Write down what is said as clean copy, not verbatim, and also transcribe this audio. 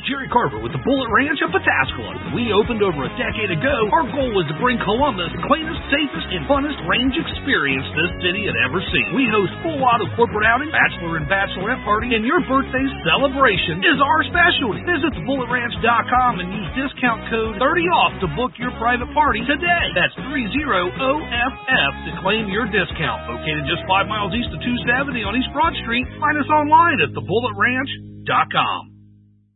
Jerry Carver with the Bullet Ranch of Pataskala. We opened over a decade ago. Our goal was to bring Columbus the cleanest, safest, and funnest range experience this city had ever seen. We host full auto corporate outing, bachelor and bachelorette party, and your birthday celebration is our specialty. Visit thebulletranch.com and use discount code 30OFF to book your private party today. That's 30OFF to claim your discount. Located just 5 miles east of 270 on East Broad Street. Find us online at thebulletranch.com.